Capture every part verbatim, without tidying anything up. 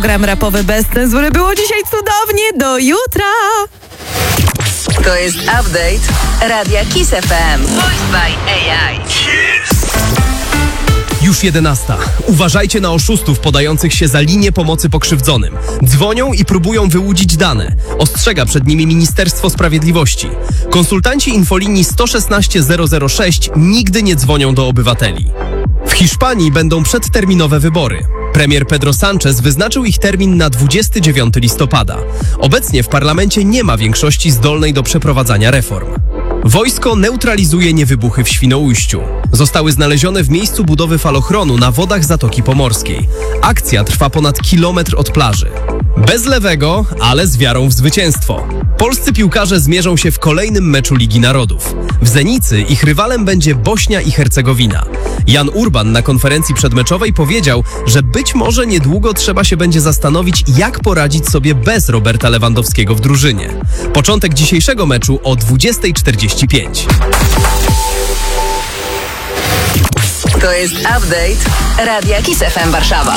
Program rapowy bez cenzury. Było dzisiaj cudownie. Do jutra. To jest update Radia Kiss F M. Voiced by A I. Już jedenasta. Uważajcie na oszustów podających się za linię pomocy pokrzywdzonym. Dzwonią i próbują wyłudzić dane. Ostrzega przed nimi Ministerstwo Sprawiedliwości. Konsultanci infolinii sto szesnaście zero zero sześć nigdy nie dzwonią do obywateli. W Hiszpanii będą przedterminowe wybory. Premier Pedro Sánchez wyznaczył ich termin na dwudziestego dziewiątego listopada. Obecnie w parlamencie nie ma większości zdolnej do przeprowadzania reform. Wojsko neutralizuje niewybuchy w Świnoujściu. Zostały znalezione w miejscu budowy falochronu na wodach Zatoki Pomorskiej. Akcja trwa ponad kilometr od plaży. Bez lewego, ale z wiarą w zwycięstwo. Polscy piłkarze zmierzą się w kolejnym meczu Ligi Narodów. W Zenicy ich rywalem będzie Bośnia i Hercegowina. Jan Urban na konferencji przedmeczowej powiedział, że być może niedługo trzeba się będzie zastanowić, jak poradzić sobie bez Roberta Lewandowskiego w drużynie. Początek dzisiejszego meczu o dwudziesta czterdzieści pięć. To jest update Radia Kiss F M Warszawa.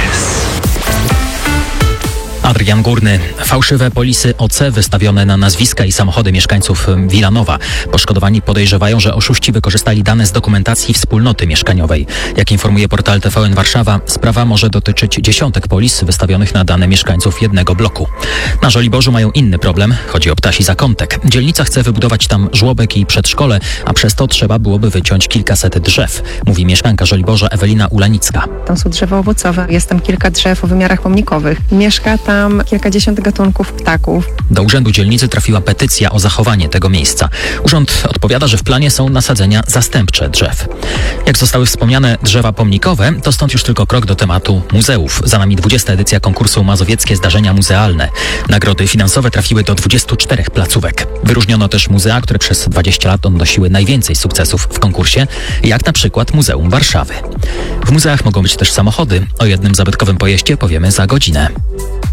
Adrian Górny. Fałszywe polisy O C wystawione na nazwiska i samochody mieszkańców Wilanowa. Poszkodowani podejrzewają, że oszuści wykorzystali dane z dokumentacji wspólnoty mieszkaniowej. Jak informuje portal T V N Warszawa, sprawa może dotyczyć dziesiątek polis wystawionych na dane mieszkańców jednego bloku. Na Żoliborzu mają inny problem. Chodzi o Ptasi Zakątek. Dzielnica chce wybudować tam żłobek i przedszkole, a przez to trzeba byłoby wyciąć kilkaset drzew, mówi mieszkanka Żoliborza Ewelina Ulanicka. Tam są drzewa owocowe, jest tam kilka drzew o wymiarach pomnikowych. Mieszka tam kilkadziesiąt gatunków ptaków. Do Urzędu Dzielnicy trafiła petycja o zachowanie tego miejsca. Urząd odpowiada, że w planie są nasadzenia zastępcze drzew. Jak zostały wspomniane drzewa pomnikowe, to stąd już tylko krok do tematu muzeów. Za nami dwudziesta edycja konkursu Mazowieckie Zdarzenia Muzealne. Nagrody finansowe trafiły do dwudziestu czterech placówek. Wyróżniono też muzea, które przez dwadzieścia lat odnosiły najwięcej sukcesów w konkursie, jak na przykład Muzeum Warszawy. W muzeach mogą być też samochody. O jednym zabytkowym pojeździe powiemy za godzinę.